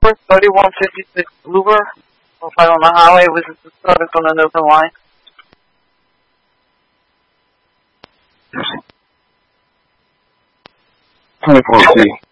3156 Uber. Profile on the highway with a disturbance on an open line. 24C.